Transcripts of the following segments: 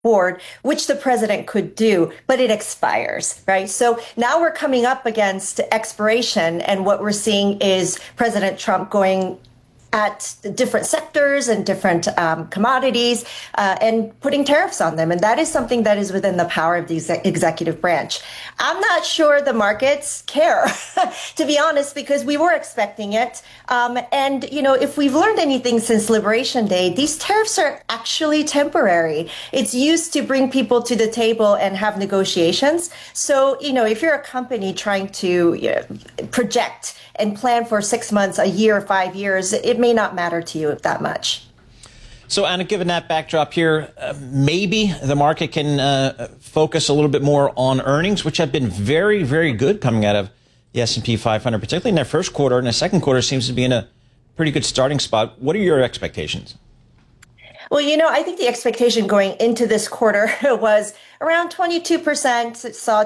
board, which the president could do, but it expires, right? So now we're coming up against expiration, and what we're seeing is President Trump going at different sectors and different commodities and putting tariffs on them. And that is something that is within the power of the executive branch. I'm not sure the markets care, to be honest, because we were expecting it. And, you know, if we've learned anything since Liberation Day, these tariffs are actually temporary. It's used to bring people to the table and have negotiations. So, you know, if you're a company trying to project and plan for 6 months, a year, 5 years, it may not matter to you that much. So, Anna, given that backdrop here, maybe the market can focus a little bit more on earnings, which have been very, very good coming out of the S&P 500, particularly in their first quarter. And the second quarter seems to be in a pretty good starting spot. What are your expectations? Well, you know, I think the expectation going into this quarter was around 22%. It saw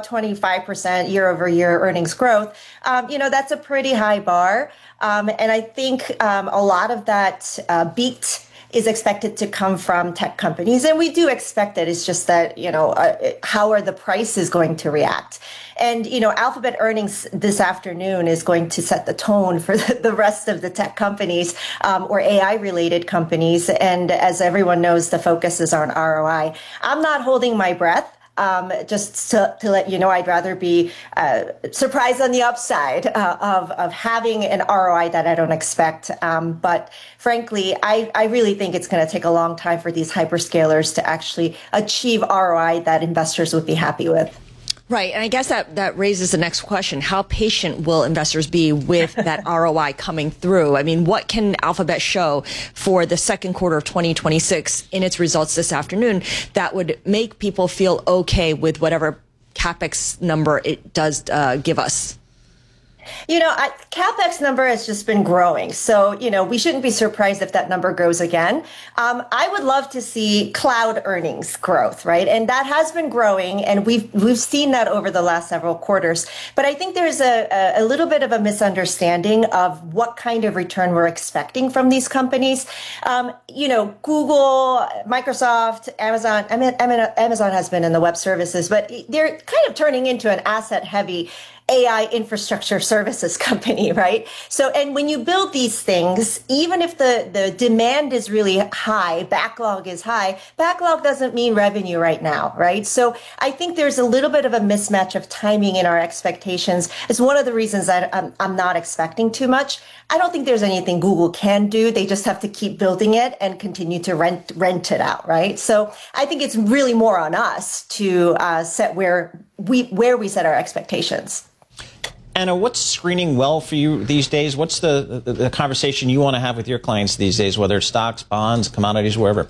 25% year over year earnings growth. You know, that's a pretty high bar. And I think a lot of that beat is expected to come from tech companies. And we do expect it. It's just that, you know, how are the prices going to react? And, you know, Alphabet earnings this afternoon is going to set the tone for the rest of the tech companies or AI related companies. And as everyone knows, the focus is on ROI. I'm not holding my breath. Just to let you know, I'd rather be surprised on the upside of having an ROI that I don't expect. But frankly, I really think it's going to take a long time for these hyperscalers to actually achieve ROI that investors would be happy with. Right. And I guess that raises the next question. How patient will investors be with that ROI coming through? I mean, what can Alphabet show for the second quarter of 2026 in its results this afternoon that would make people feel okay with whatever CapEx number it does give us? You know, CapEx number has just been growing. So, you know, we shouldn't be surprised if that number grows again. I would love to see cloud earnings growth, right? And that has been growing, and we've seen that over the last several quarters. But I think there's a little bit of a misunderstanding of what kind of return we're expecting from these companies. You know, Google, Microsoft, Amazon. I mean, Amazon has been in the web services, but they're kind of turning into an asset-heavy AI infrastructure services company, right? So, and when you build these things, even if the demand is really high, backlog is high, backlog doesn't mean revenue right now, right? So I think there's a little bit of a mismatch of timing in our expectations. It's one of the reasons that I'm not expecting too much. I don't think there's anything Google can do. They just have to keep building it and continue to rent it out, right? So I think it's really more on us to set where we set our expectations. Anna, what's screening well for you these days? What's the conversation you want to have with your clients these days, whether it's stocks, bonds, commodities, wherever?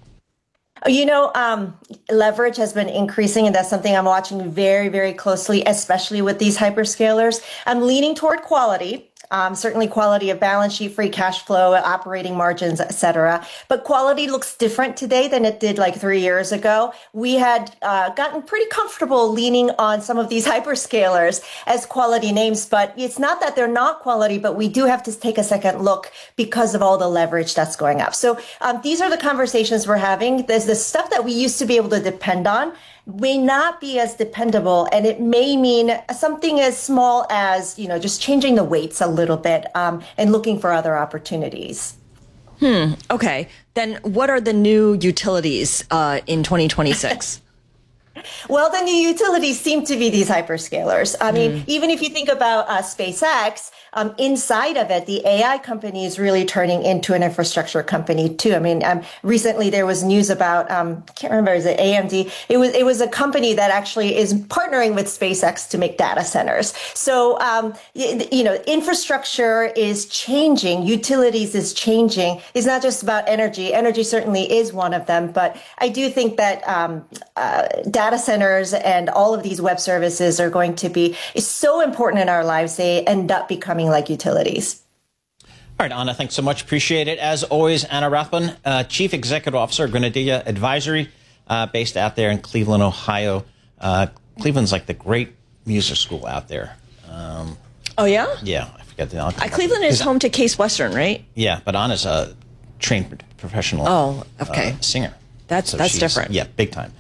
You know, leverage has been increasing, and that's something I'm watching very, very closely, especially with these hyperscalers. I'm leaning toward quality. Certainly quality of balance sheet, free cash flow, operating margins, et cetera. But quality looks different today than it did like 3 years ago. We had gotten pretty comfortable leaning on some of these hyperscalers as quality names, but it's not that they're not quality, but we do have to take a second look because of all the leverage that's going up. So these are the conversations we're having. There's the stuff that we used to be able to depend on may not be as dependable, and it may mean something as small as, you know, just changing the weights a little bit and looking for other opportunities. Okay. Then what are the new utilities in 2026? Well, the new utilities seem to be these hyperscalers. I mean, even if you think about SpaceX, inside of it, the AI company is really turning into an infrastructure company too. I mean, recently there was news about, I can't remember, is it AMD? It was a company that actually is partnering with SpaceX to make data centers. So, you know, infrastructure is changing. Utilities is changing. It's not just about energy. Energy certainly is one of them, but I do think that data centers and all of these web services are going to be so important in our lives. They end up becoming like utilities. All right, Anna, thanks so much. Appreciate it. As always, Anna Rothman, Chief Executive Officer, Grenadier Advisory, based out there in Cleveland, Ohio. Cleveland's like the great music school out there. Oh, yeah? Yeah, I forget the name. Cleveland is home to Case Western, right? Yeah, but Anna's a trained professional okay. singer. That's she's- different. Yeah, big time.